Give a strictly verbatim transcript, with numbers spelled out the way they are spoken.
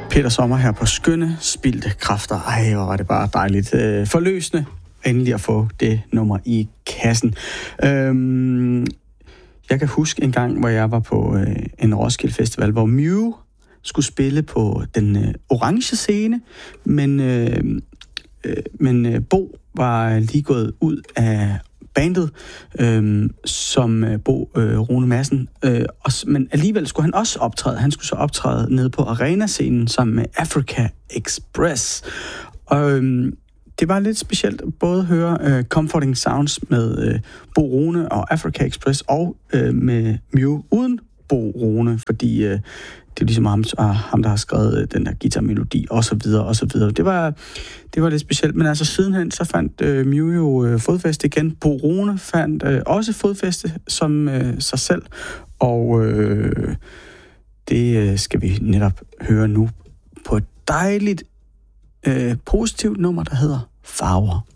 Peter Sommer her på skønne spildte kræfter. Ej, hvor var det bare dejligt. Øh, forløsende endelig at få det nummer i kassen. Øhm, jeg kan huske en gang, hvor jeg var på øh, en Roskilde Festival, hvor Mew skulle spille på den øh, orange scene, men, øh, øh, men øh, Bo var lige gået ud af bandet, øh, som øh, Bo øh, Rune Madsen, øh, og, men alligevel skulle han også optræde. Han skulle så optræde nede på Arena-scenen sammen med Africa Express. Og øh, det var lidt specielt både at høre øh, Comforting Sounds med øh, Bo Rune og Africa Express, og øh, med Mew uden Bo Rune, fordi øh, det er ligesom ham, ham, der har skrevet den der guitarmelodi, og så videre, og så videre. Det var, det var lidt specielt, men altså sidenhen, så fandt øh, Mew jo øh, fodfæste igen. Bo Rune fandt øh, også fodfæste som øh, sig selv, og øh, det øh, skal vi netop høre nu på et dejligt, øh, positivt nummer, der hedder Farver.